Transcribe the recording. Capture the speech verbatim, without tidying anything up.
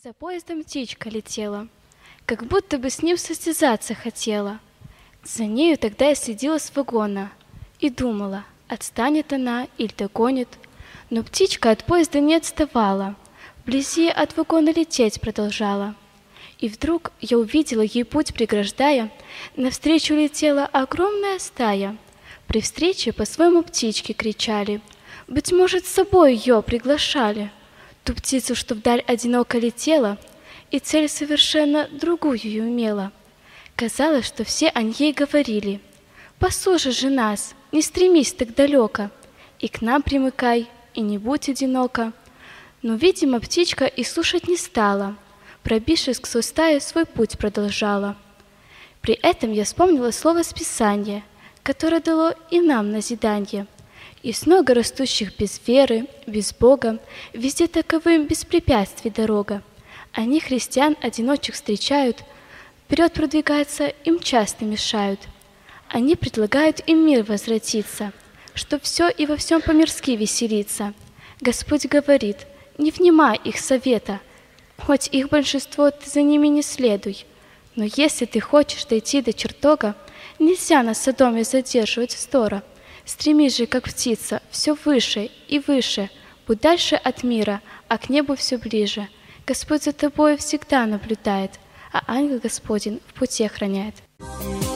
За поездом птичка летела, как будто бы с ним состязаться хотела. За нею тогда я следила с вагона и думала, отстанет она или догонит. Но птичка от поезда не отставала, вблизи от вагона лететь продолжала. И вдруг я увидела ей путь преграждая, навстречу летела огромная стая. При встрече по-своему птички кричали, быть может, с собой ее приглашали. Ту птицу, что вдаль одиноко летела, и цель совершенно другую имела. Казалось, что все о ней говорили: послушай же нас, не стремись так далеко, и к нам примыкай, и не будь одиноко. Но, видимо, птичка и слушать не стала, пробившись к своей стае, свой путь продолжала. При этом я вспомнила слово с Писания, которое дало и нам назиданье. Из много растущих без веры, без Бога, везде таковым без препятствий дорога. Они христиан одиночих встречают, вперед продвигаться им часто мешают. Они предлагают им мир возвратиться, чтоб все и во всем по-мирски веселиться. Господь говорит: не внимай их совета, хоть их большинство, ты за ними не следуй. Но если ты хочешь дойти до чертога, нельзя на Содоме задерживать вздора. Стремись же, как птица, все выше и выше, будь дальше от мира, а к небу все ближе. Господь за тобой всегда наблюдает, а ангел Господень в пути охраняет.